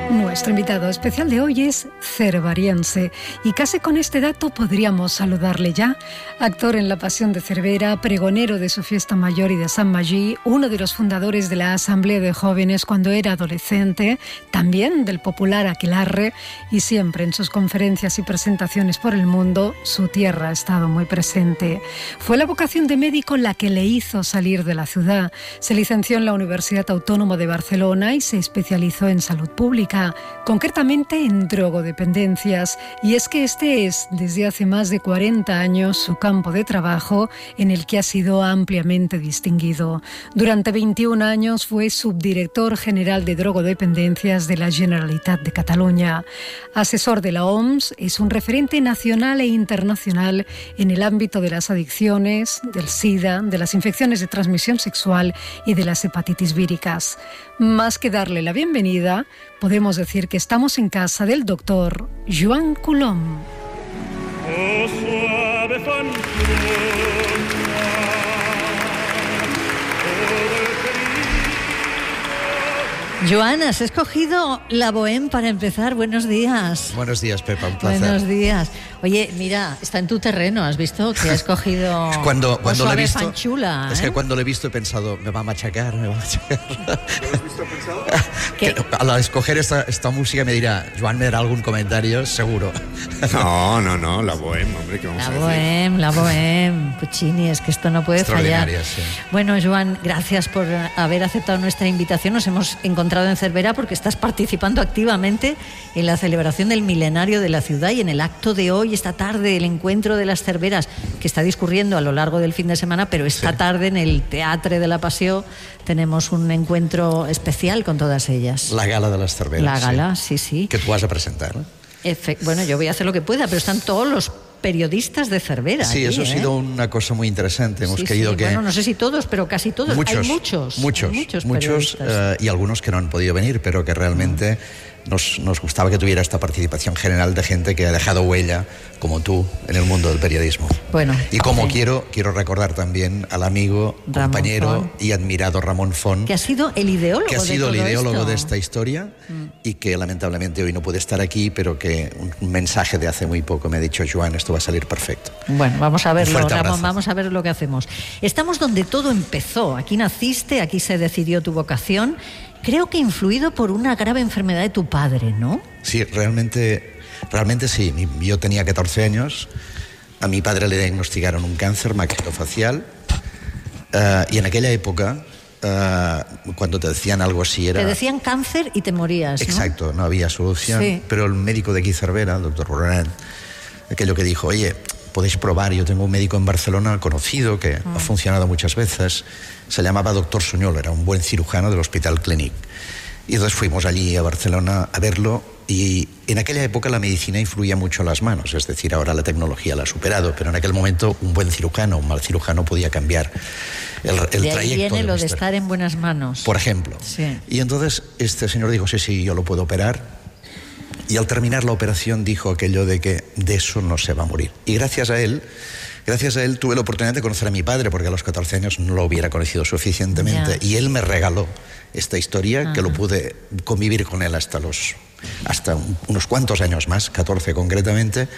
Nuestro invitado especial de hoy es cervariense y casi con este dato podríamos saludarle ya. Actor en La Pasión de Cervera, pregonero de su fiesta mayor y de San Magí, uno de los fundadores de la Asamblea de Jóvenes cuando era adolescente, también del popular Aquelarre, y siempre en sus conferencias y presentaciones por el mundo, su tierra ha estado muy presente. Fue la vocación de médico la que le hizo salir de la ciudad. Se licenció en la Universidad Autónoma de Barcelona y se especializó en salud pública, concretamente en drogodependencias, y es que este es, desde hace más de 40 años, su campo de trabajo en el que ha sido ampliamente distinguido. Durante 21 años fue subdirector general de drogodependencias de la Generalitat de Cataluña. Asesor de la OMS, es un referente nacional e internacional en el ámbito de las adicciones, del SIDA, de las infecciones de transmisión sexual y de las hepatitis víricas. Más que darle la bienvenida, podemos decir que estamos en casa del doctor Joan Colom. Joan, has escogido la Bohème para empezar. Buenos días. Buenos días, Pepa, un placer. Buenos días. Oye, mira, está en tu terreno, ¿has visto? Que ha escogido cuando lo he visto, fanchula, ¿eh? Es que cuando lo he visto he pensado, me va a machacar. ¿Lo has visto pensado? Que al escoger esta música me dirá, Joan me dará algún comentario, seguro. No, la Bohème, hombre, ¿qué vamos a decir? La Bohème, Puccini, es que esto no puede fallar. Sí. Bueno, Joan, gracias por haber aceptado nuestra invitación. Nos hemos encontrado en Cervera porque estás participando activamente en la celebración del milenario de la ciudad y en el acto de hoy, esta tarde, el encuentro de las cerveras, que está discurriendo a lo largo del fin de semana, pero esta tarde en el Teatre de la Passió tenemos un encuentro especial con todas ellas. La gala de las cerveras. La gala, sí. Que tú vas a presentar. Bueno, yo voy a hacer lo que pueda, pero están todos los periodistas de Cervera. Sí, aquí, eso ha sido una cosa muy interesante. Hemos querido que... Bueno, no sé si todos, pero casi todos. Hay muchos y algunos que no han podido venir, pero que realmente nos gustaba que tuviera esta participación general de gente que ha dejado huella, como tú, en el mundo del periodismo. Bueno, y como quiero recordar también al amigo, compañero y admirado Ramón Font, que ha sido el ideólogo de esta historia y que lamentablemente hoy no puede estar aquí, pero que un mensaje de hace muy poco me ha dicho, Joan, esto va a salir perfecto. Bueno, vamos a verlo, Ramón, vamos a ver lo que hacemos. Estamos donde todo empezó. Aquí naciste, aquí se decidió tu vocación. Creo que influido por una grave enfermedad de tu padre, ¿no? Sí, realmente sí. Yo tenía 14 años, a mi padre le diagnosticaron un cáncer magnetofacial y en aquella época, cuando te decían algo así era... Te decían cáncer y te morías, ¿no? Exacto, no había solución, sí. Pero el médico de aquí Cervera, el doctor Roland, aquello que dijo, oye, podéis probar, yo tengo un médico en Barcelona conocido que ha funcionado muchas veces, se llamaba doctor Suñol, era un buen cirujano del Hospital Clínic. Y entonces fuimos allí a Barcelona a verlo y en aquella época la medicina influía mucho en las manos, es decir, ahora la tecnología la ha superado, pero en aquel momento un buen cirujano, un mal cirujano podía cambiar el trayecto. De ahí viene lo de estar en buenas manos. Por ejemplo. Sí. Y entonces este señor dijo, sí, yo lo puedo operar. Y al terminar la operación dijo aquello de que de eso no se va a morir. Y gracias a él tuve la oportunidad de conocer a mi padre, porque a los 14 años no lo hubiera conocido suficientemente. Y él me regaló esta historia, que lo pude convivir con él hasta unos cuantos años más, 14 concretamente.